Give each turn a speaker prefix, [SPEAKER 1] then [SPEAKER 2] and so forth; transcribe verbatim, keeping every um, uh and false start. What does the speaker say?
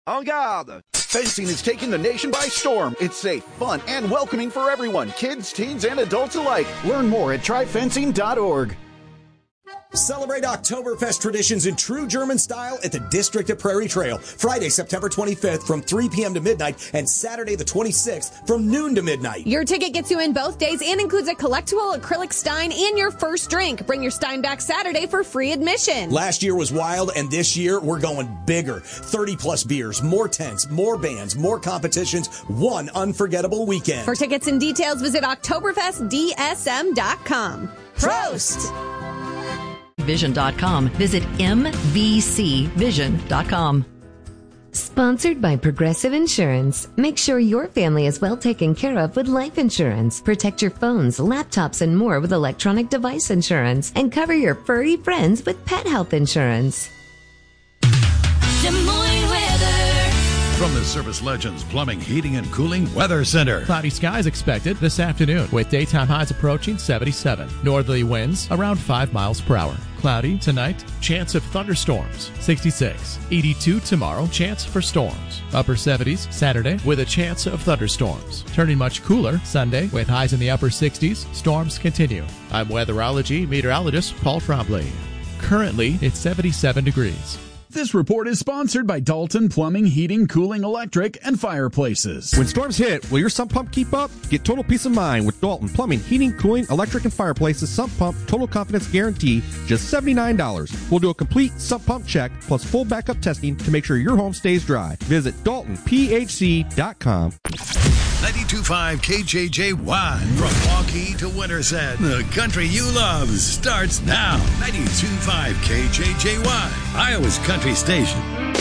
[SPEAKER 1] En garde! Fencing is taking the nation by storm. It's safe, fun, and welcoming for everyone, kids, teens, and adults alike. Learn more at try fencing dot org.
[SPEAKER 2] Celebrate Oktoberfest traditions in true German style at the District at Prairie Trail. Friday, September twenty-fifth from three p.m. to midnight and Saturday the twenty-sixth from noon to midnight.
[SPEAKER 3] Your ticket gets you in both days and includes a collectible acrylic stein and your first drink. Bring your stein back Saturday for free admission.
[SPEAKER 2] Last year was wild, and this year we're going bigger. thirty plus beers, more tents, more bands, more competitions, one unforgettable weekend.
[SPEAKER 3] For tickets and details, visit Oktoberfest D S M dot com. Prost!
[SPEAKER 4] Vision dot com. Visit M V C vision dot com.
[SPEAKER 5] Sponsored by Progressive Insurance. Make sure your family is well taken care of with life insurance. Protect your phones, laptops, and more with electronic device insurance. And cover your furry friends with pet health insurance.
[SPEAKER 6] Des Moines weather.
[SPEAKER 7] From the Service Legends Plumbing, Heating, and Cooling Weather Center.
[SPEAKER 8] Cloudy skies expected this afternoon with daytime highs approaching seventy-seven. Northerly winds around five miles per hour. Cloudy tonight, chance of thunderstorms, sixty-six. eighty-two tomorrow, chance for storms. Upper seventies Saturday with a chance of thunderstorms. Turning much cooler Sunday with highs in the upper sixties. Storms continue. I'm weatherology meteorologist Paul Trombley. Currently, it's seventy-seven degrees.
[SPEAKER 9] This report is sponsored by Dalton Plumbing, Heating, Cooling, Electric, and Fireplaces.
[SPEAKER 10] When storms hit, will your sump pump keep up? Get total peace of mind with Dalton Plumbing, Heating, Cooling, Electric, and Fireplaces sump pump total confidence guarantee, just seventy-nine dollars. We'll do a complete sump pump check plus full backup testing to make sure your home stays dry. Visit Dalton P H C dot com.
[SPEAKER 7] ninety-two point five K J J Y. From Waukee to Winterset, the country you love starts now. ninety-two point five K J J Y, Iowa's country station.